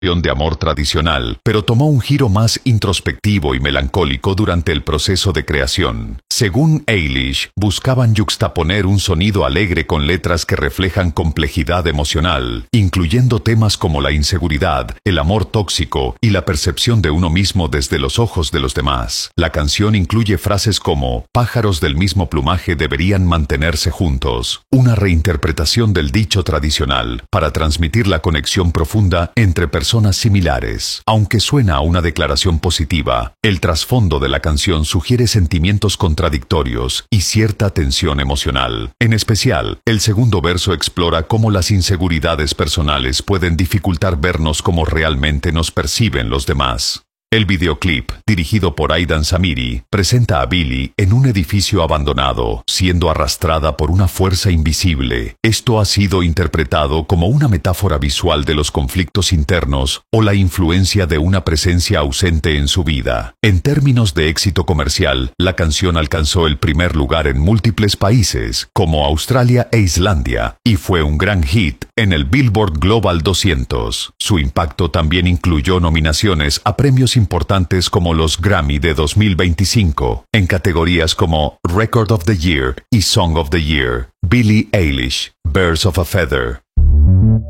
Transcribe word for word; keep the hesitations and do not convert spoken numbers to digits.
de amor tradicional, pero tomó un giro más introspectivo y melancólico durante el proceso de creación. Según Eilish, buscaban yuxtaponer un sonido alegre con letras que reflejan complejidad emocional, incluyendo temas como la inseguridad, el amor tóxico y la percepción de uno mismo desde los ojos de los demás. La canción incluye frases como «pájaros del mismo plumaje deberían mantenerse juntos», una reinterpretación del dicho tradicional para transmitir la conexión profunda entre personas Personas similares. Aunque suena a una declaración positiva, el trasfondo de la canción sugiere sentimientos contradictorios y cierta tensión emocional. En especial, el segundo verso explora cómo las inseguridades personales pueden dificultar vernos como realmente nos perciben los demás. El videoclip, dirigido por Aidan Samiri, presenta a Billie en un edificio abandonado, siendo arrastrada por una fuerza invisible. Esto ha sido interpretado como una metáfora visual de los conflictos internos o la influencia de una presencia ausente en su vida. En términos de éxito comercial, la canción alcanzó el primer lugar en múltiples países, como Australia e Islandia, y fue un gran hit en el Billboard Global doscientos. Su impacto también incluyó nominaciones a premios importantes como los Grammy de dos mil veinticinco, en categorías como Record of the Year y Song of the Year. Billie Eilish, Birds of a Feather.